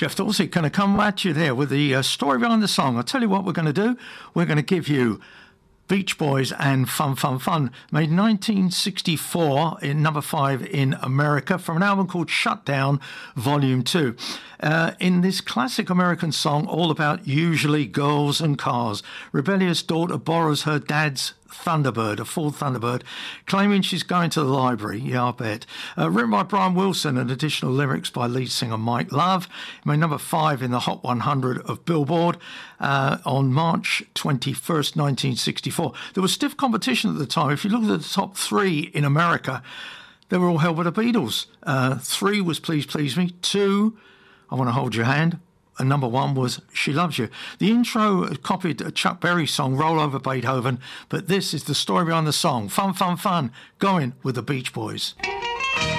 Jeff Dorsey going to come at you there with the story behind the song. I'll tell you what we're going to do. We're going to give you Beach Boys and Fun, Fun, Fun, made 1964 in number 5 in America from an album called Shutdown Volume 2. In this classic American song all about usually girls and cars, rebellious daughter borrows her dad's Thunderbird, a Ford Thunderbird, claiming she's going to the library. Yeah, I bet. Written by Brian Wilson and additional lyrics by lead singer Mike Love. It made number 5 in the Hot 100 of Billboard on March 21st, 1964. There was stiff competition at the time. If you look at the top 3 in America, they were all held by the Beatles. 3 was Please Please Me. 2, I Want to Hold Your Hand. And number 1 was She Loves You. The intro copied a Chuck Berry song, Roll Over Beethoven, but this is the story behind the song. Fun, Fun, Fun, going with the Beach Boys.